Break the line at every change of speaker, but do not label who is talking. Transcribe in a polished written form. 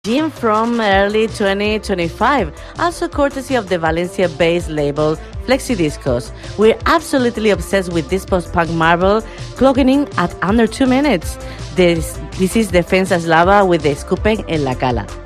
Gym from early 2025, also courtesy of the Valencia-based label Flexidiscos. We're absolutely obsessed with this post-punk marvel, clocking in at under 2 minutes. This is Defensa Eslava with the Escupen en la Cala.